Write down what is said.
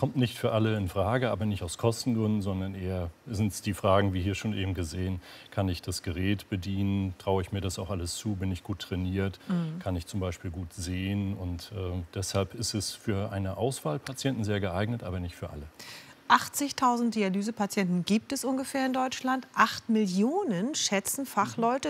kommt nicht für alle in Frage, aber nicht aus Kostengründen, sondern eher sind es die Fragen, wie hier schon eben gesehen, kann ich das Gerät bedienen, traue ich mir das auch alles zu, bin ich gut trainiert, kann ich zum Beispiel gut sehen und deshalb ist es für eine Auswahl Patienten sehr geeignet, aber nicht für alle. 80.000 Dialysepatienten gibt es ungefähr in Deutschland. 8 Millionen schätzen Fachleute